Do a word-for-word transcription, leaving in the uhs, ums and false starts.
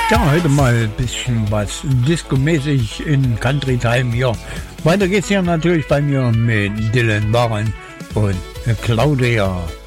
Ja, heute mal ein bisschen was disco-mäßig in Country Time. Ja, weiter geht's ja natürlich bei mir mit Dylan Warren und Claudia.